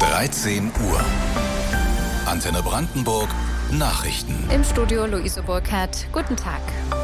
13 Uhr. Antenne Brandenburg, Nachrichten. Im Studio Luise Burkhardt. Guten Tag.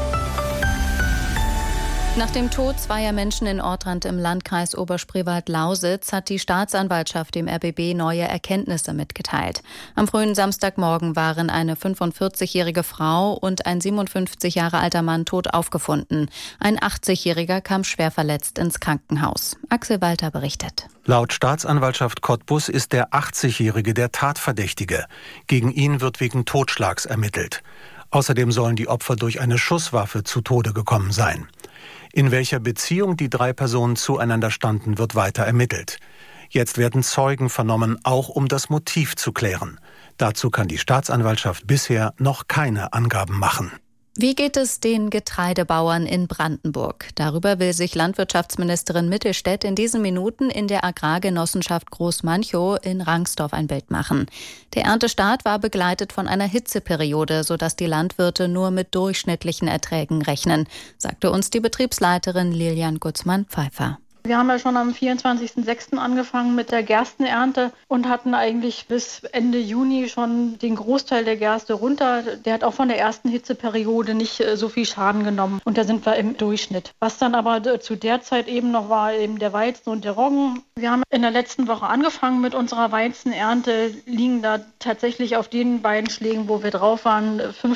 Nach dem Tod zweier Menschen in Ortrand im Landkreis Oberspreewald-Lausitz hat die Staatsanwaltschaft dem RBB neue Erkenntnisse mitgeteilt. Am frühen Samstagmorgen waren eine 45-jährige Frau und ein 57 Jahre alter Mann tot aufgefunden. Ein 80-jähriger kam schwer verletzt ins Krankenhaus. Axel Walter berichtet. Laut Staatsanwaltschaft Cottbus ist der 80-jährige der Tatverdächtige. Gegen ihn wird wegen Totschlags ermittelt. Außerdem sollen die Opfer durch eine Schusswaffe zu Tode gekommen sein. In welcher Beziehung die drei Personen zueinander standen, wird weiter ermittelt. Jetzt werden Zeugen vernommen, auch um das Motiv zu klären. Dazu kann die Staatsanwaltschaft bisher noch keine Angaben machen. Wie geht es den Getreidebauern in Brandenburg? Darüber will sich Landwirtschaftsministerin Mittelstädt in diesen Minuten in der Agrargenossenschaft Großmanchow in Rangsdorf ein Bild machen. Der Erntestart war begleitet von einer Hitzeperiode, sodass die Landwirte nur mit durchschnittlichen Erträgen rechnen, sagte uns die Betriebsleiterin Lilian Gutzmann-Pfeiffer. Wir haben ja schon am 24.06. angefangen mit der Gerstenernte und hatten eigentlich bis Ende Juni schon den Großteil der Gerste runter. Der hat auch von der ersten Hitzeperiode nicht so viel Schaden genommen und da sind wir im Durchschnitt. Was dann aber zu der Zeit eben noch war, eben der Weizen und der Roggen. Wir haben in der letzten Woche angefangen mit unserer Weizenernte, liegen da tatsächlich auf den beiden Schlägen, wo wir drauf waren,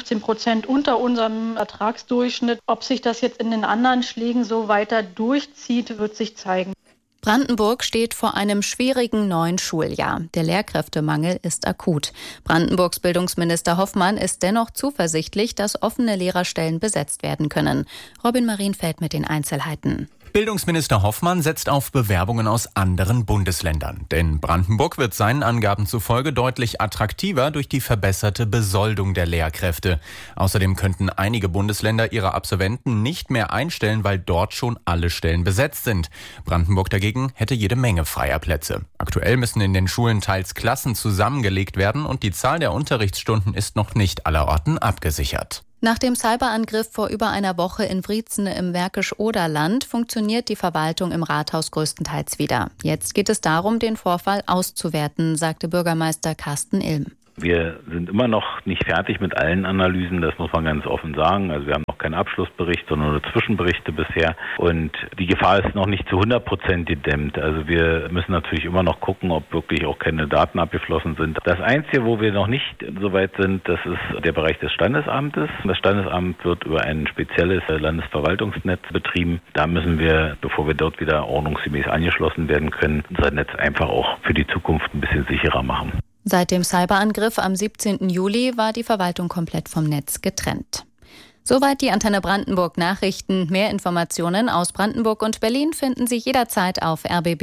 15% unter unserem Ertragsdurchschnitt. Ob sich das jetzt in den anderen Schlägen so weiter durchzieht, wird sich zeigen. Brandenburg steht vor einem schwierigen neuen Schuljahr. Der Lehrkräftemangel ist akut. Brandenburgs Bildungsminister Hoffmann ist dennoch zuversichtlich, dass offene Lehrerstellen besetzt werden können. Robin Marienfeld mit den Einzelheiten. Bildungsminister Hoffmann setzt auf Bewerbungen aus anderen Bundesländern. Denn Brandenburg wird seinen Angaben zufolge deutlich attraktiver durch die verbesserte Besoldung der Lehrkräfte. Außerdem könnten einige Bundesländer ihre Absolventen nicht mehr einstellen, weil dort schon alle Stellen besetzt sind. Brandenburg dagegen hätte jede Menge freier Plätze. Aktuell müssen in den Schulen teils Klassen zusammengelegt werden und die Zahl der Unterrichtsstunden ist noch nicht allerorten abgesichert. Nach dem Cyberangriff vor über einer Woche in Wriezen im Märkisch-Oderland funktioniert die Verwaltung im Rathaus größtenteils wieder. Jetzt geht es darum, den Vorfall auszuwerten, sagte Bürgermeister Carsten Ilm. Wir sind immer noch nicht fertig mit allen Analysen, das muss man ganz offen sagen. Also wir haben noch keinen Abschlussbericht, sondern nur Zwischenberichte bisher. Und die Gefahr ist noch nicht zu 100% gedämmt. Also wir müssen natürlich immer noch gucken, ob wirklich auch keine Daten abgeflossen sind. Das Einzige, wo wir noch nicht so weit sind, das ist der Bereich des Standesamtes. Das Standesamt wird über ein spezielles Landesverwaltungsnetz betrieben. Da müssen wir, bevor wir dort wieder ordnungsgemäß angeschlossen werden können, unser Netz einfach auch für die Zukunft ein bisschen sicherer machen. Seit dem Cyberangriff am 17. Juli war die Verwaltung komplett vom Netz getrennt. Soweit die Antenne Brandenburg Nachrichten. Mehr Informationen aus Brandenburg und Berlin finden Sie jederzeit auf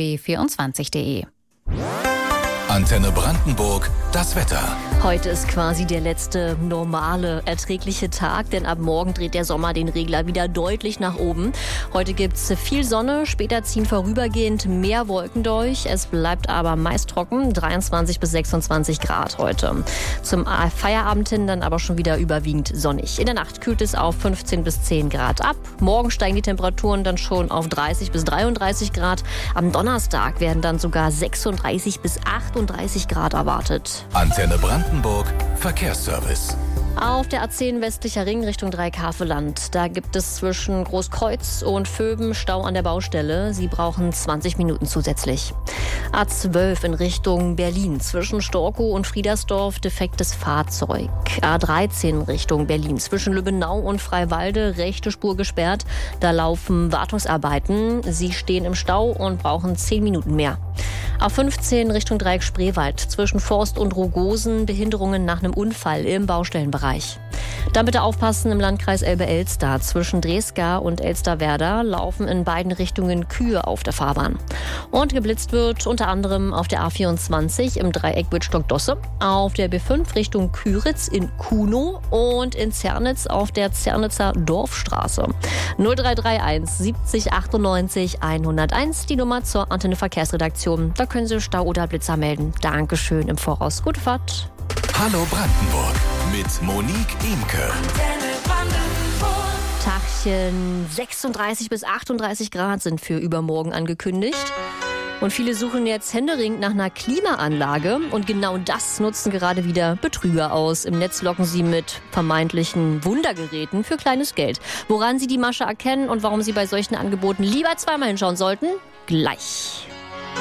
rbb24.de. Antenne Brandenburg, das Wetter. Heute ist quasi der letzte normale, erträgliche Tag, denn ab morgen dreht der Sommer den Regler wieder deutlich nach oben. Heute gibt's viel Sonne, später ziehen vorübergehend mehr Wolken durch. Es bleibt aber meist trocken, 23 bis 26 Grad heute. Zum Feierabend hin dann aber schon wieder überwiegend sonnig. In der Nacht kühlt es auf 15 bis 10 Grad ab. Morgen steigen die Temperaturen dann schon auf 30 bis 33 Grad. Am Donnerstag werden dann sogar 36 bis 38 Grad erwartet. Antenne Brandenburg, Verkehrsservice. Auf der A10 westlicher Ring Richtung Dreikaveland. Da gibt es zwischen Großkreuz und Vöben Stau an der Baustelle. Sie brauchen 20 Minuten zusätzlich. A12 in Richtung Berlin. Zwischen Storkow und Friedersdorf defektes Fahrzeug. A13 Richtung Berlin. Zwischen Lübbenau und Freiwalde rechte Spur gesperrt. Da laufen Wartungsarbeiten. Sie stehen im Stau und brauchen 10 Minuten mehr. A15 Richtung Dreieck Spreewald. Zwischen Forst und Rogosen Behinderungen nach einem Unfall im Baustellenbereich. Dann bitte aufpassen im Landkreis Elbe-Elster. Zwischen Dreska und Elsterwerda laufen in beiden Richtungen Kühe auf der Fahrbahn. Und geblitzt wird unter anderem auf der A24 im Dreieck Wittstock-Dosse, auf der B5 Richtung Küritz in Kuno und in Zernitz auf der Zernitzer Dorfstraße. 0331 70 98 101, die Nummer zur Antenne Verkehrsredaktion. Da können Sie Stau oder Blitzer melden. Dankeschön im Voraus. Gute Fahrt. Hallo Brandenburg mit Monique Imke. Tagchen 36 bis 38 Grad sind für übermorgen angekündigt. Und viele suchen jetzt händeringend nach einer Klimaanlage. Und genau das nutzen gerade wieder Betrüger aus. Im Netz locken sie mit vermeintlichen Wundergeräten für kleines Geld. Woran sie die Masche erkennen und warum sie bei solchen Angeboten lieber zweimal hinschauen sollten? Gleich.